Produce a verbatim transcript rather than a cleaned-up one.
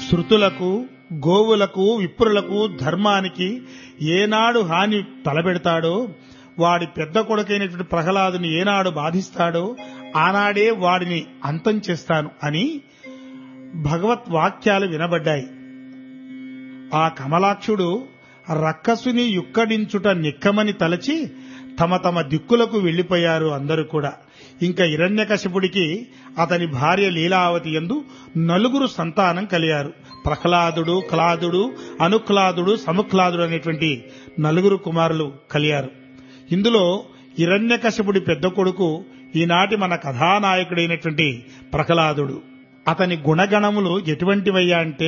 శృతులకు, గోవులకు, విప్రులకు, ధర్మానికి ఏనాడు హాని తలపెడతాడో, వాడి పెద్ద కొడుకైనటువంటి ప్రహ్లాదుని ఏనాడు బాధిస్తాడో ఆనాడే వాడిని అంతం చేస్తాను అని భగవత్ వాక్యాలు వినబడ్డాయి. ఆ కమలాక్షుడు రక్కసుని యుక్కడించుట నిక్కమని తలచి తమ తమ దిక్కులకు వెళ్లిపోయారు అందరూ కూడా. ఇంకా హిరణ్యకశిపుడికి అతని భార్య లీలావతి యందు నలుగురు సంతానం కలిగారు. ప్రహ్లాదుడు, క్లాదుడు, అనుక్లాదుడు, సముక్లాదుడు అనేటువంటి నలుగురు కుమారులు కలిగారు. ఇందులో హిరణ్యకశిపుడి పెద్ద కొడుకు ఈనాటి మన కథానాయకుడైనటువంటి ప్రహ్లాదుడు. అతని గుణగణములు ఎటువంటివయ్యా అంటే